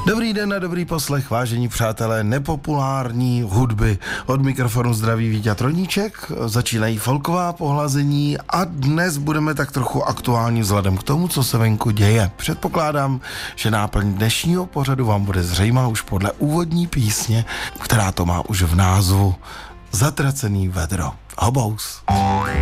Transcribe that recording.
Dobrý den a dobrý poslech, vážení přátelé nepopulární hudby. Od mikrofonu zdraví Víťa Troníček, začínají folková pohlazení a dnes budeme tak trochu aktuální vzhledem k tomu, co se venku děje. Předpokládám, že náplň dnešního pořadu vám bude zřejmá už podle úvodní písně, která to má už v názvu Zatracený vedro. Hobous.